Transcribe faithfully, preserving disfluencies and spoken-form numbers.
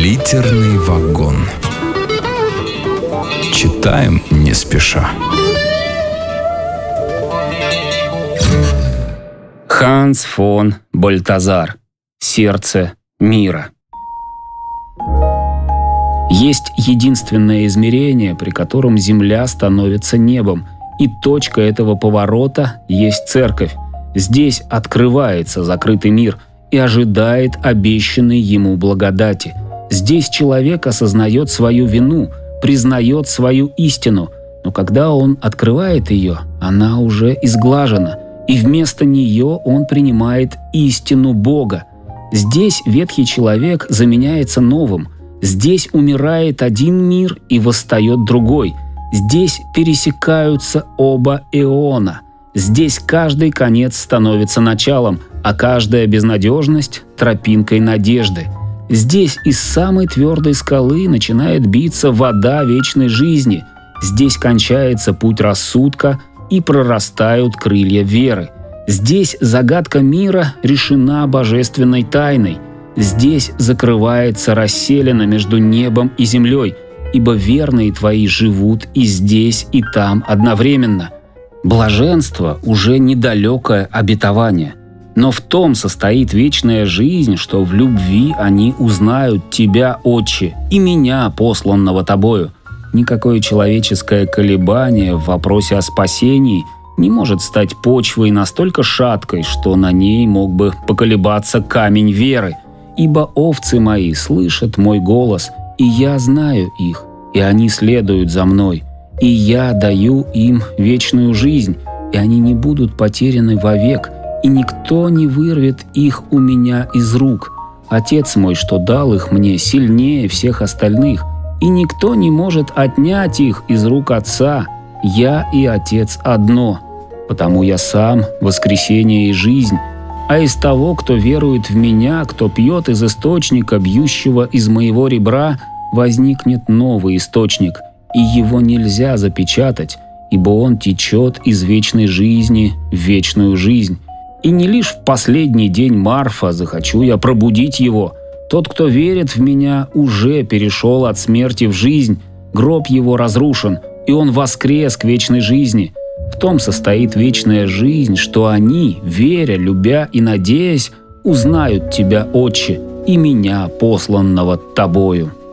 Литерный вагон. Читаем не спеша. Ханс фон Бальтазар. Сердце мира. Есть единственное измерение, при котором Земля становится небом, и точка этого поворота есть церковь. Здесь открывается закрытый мир и ожидает обещанной ему благодати. Здесь человек осознает свою вину, признает свою истину, но когда он открывает ее, она уже изглажена, и вместо нее он принимает истину Бога. Здесь ветхий человек заменяется новым. Здесь умирает один мир и восстает другой. Здесь пересекаются оба эона. Здесь каждый конец становится началом, а каждая безнадежность – тропинкой надежды. Здесь из самой твердой скалы начинает биться вода вечной жизни. Здесь кончается путь рассудка и прорастают крылья веры. Здесь загадка мира решена божественной тайной. Здесь закрывается расселена между небом и землей, ибо верные твои живут и здесь, и там одновременно. Блаженство уже недалекое обетование. Но в том состоит вечная жизнь, что в любви они узнают Тебя, Отче, и Меня, посланного Тобою. Никакое человеческое колебание в вопросе о спасении не может стать почвой настолько шаткой, что на ней мог бы поколебаться камень веры. Ибо овцы мои слышат мой голос, и я знаю их, и они следуют за мной. И я даю им вечную жизнь, и они не будут потеряны вовек, и никто не вырвет их у меня из рук. Отец мой, что дал их мне, сильнее всех остальных, и никто не может отнять их из рук Отца. Я и Отец одно, потому я сам воскресение и жизнь. А из того, кто верует в Меня, кто пьет из источника, бьющего из моего ребра, возникнет новый источник, и его нельзя запечатать, ибо он течет из вечной жизни в вечную жизнь. И не лишь в последний день Марфа захочу я пробудить его. Тот, кто верит в Меня, уже перешел от смерти в жизнь, гроб его разрушен, и он воскрес к вечной жизни. В том состоит вечная жизнь, что они, веря, любя и надеясь, узнают Тебя, Отче, и Меня, посланного Тобою.